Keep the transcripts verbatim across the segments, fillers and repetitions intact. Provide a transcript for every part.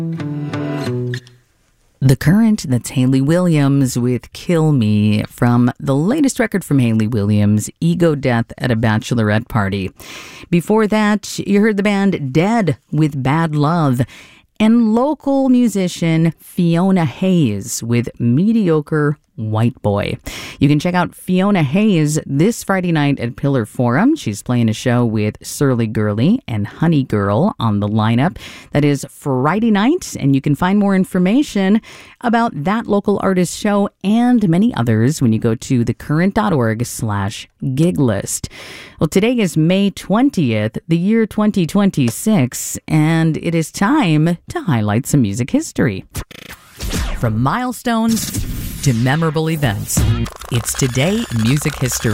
The Current, that's Hayley Williams with Kill Me from the latest record from Hayley Williams, Ego Death at a Bachelorette Party. Before that, you heard the band Dead with Bad Love, and local musician Fiona Hayes with Mediocre White Boy. You can check out Fiona Hayes this Friday night at Pillar Forum. She's playing a show with Surly Girly and Honey Girl on the lineup. That is Friday night, and you can find more information about that local artist show and many others when you go to thecurrent.org slash gig list. Well, today is May twentieth, the year twenty twenty-six, and it is time to highlight some music history. From milestones to memorable events, it's Today in Music History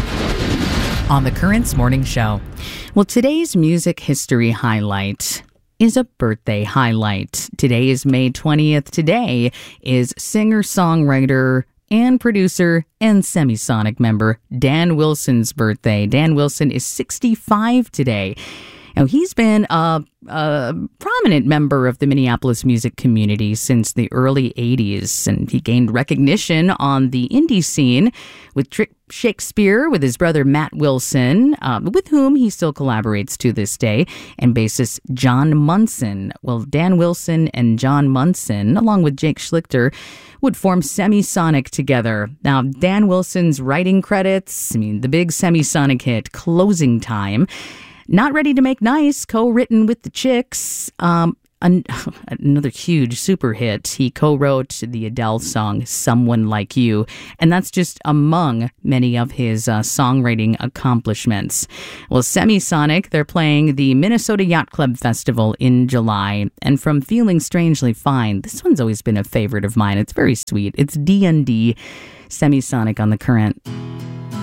on the Current's Morning Show. Well, today's music history highlight is a birthday highlight. Today is May twentieth. Today is singer-songwriter and producer and Semisonic member Dan Wilson's birthday. Dan Wilson is sixty-five today. Now, he's been a, a prominent member of the Minneapolis music community since the early eighties, and he gained recognition on the indie scene with Trick Shakespeare with his brother Matt Wilson, um, with whom he still collaborates to this day, and bassist John Munson. Well, Dan Wilson and John Munson, along with Jake Schlichter, would form Semisonic together. Now, Dan Wilson's writing credits, I mean, the big Semisonic hit, Closing Time, Not Ready to Make Nice, co-written with the Chicks. Um, an- another huge super hit. He co-wrote the Adele song, Someone Like You. And that's just among many of his uh, songwriting accomplishments. Well, Semisonic, they're playing the Minnesota Yacht Club Festival in July. And from Feeling Strangely Fine, this one's always been a favorite of mine. It's very sweet. It's D and D, Semisonic on the Current.